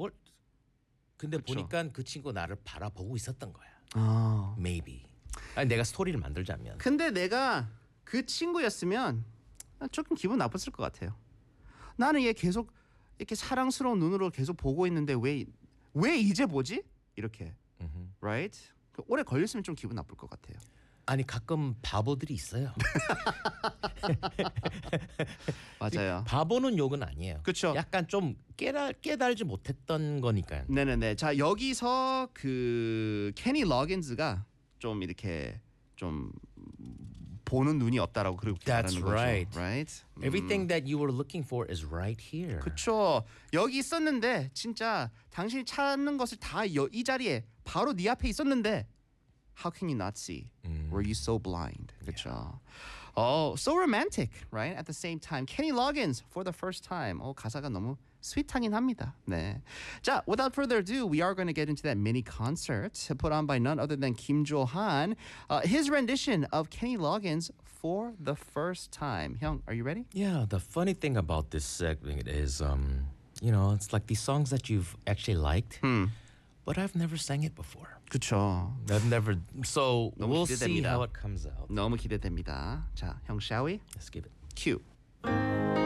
뭘? 근데 그쵸. 보니까 그 친구 나를 바라보고 있었던 거야. 아. Maybe. 아니 내가 스토리를 만들자면. 근데 내가 그 친구였으면 조금 기분 나빴을 것 같아요. 나는 얘 계속 이렇게 사랑스러운 눈으로 계속 보고 있는데 왜 이제 보지? 이렇게. Right? 오래 걸렸으면 좀 기분 나쁠 것 같아요. 아니 가끔 바보들이 있어요. 맞아요. 바보는 욕은 아니에요. 그쵸. 약간 좀 깨달지 못했던 거니까요. 네네네. 자 여기서 그 케니 러긴즈가 좀 이렇게 좀 보는 눈이 없다라고 그렇게 That's 말하는 right. 거죠. Right? Everything that you were looking for is right here. 그쵸. 여기 있었는데 진짜 당신이 찾는 것을 다 이 자리에 바로 네 앞에 있었는데 How can you not see? Were you so blind? 그쵸. Oh, so romantic, right? At the same time, Kenny Loggins for the first time. 가사가 너무 스윗하긴 합니다. 네. 자, without further ado, we are going to get into that mini concert put on by none other than Kim Jo-han. His rendition of Kenny Loggins for the first time. 형, are you ready? Yeah, the funny thing about this segment is, it's like these songs that you've actually liked, but I've never sang it before. 그쵸. I've never. So 너무 we'll see 기대됩니다. how it comes out. 너무 기대됩니다. 자, 형, shall we? Let's give it. Cue.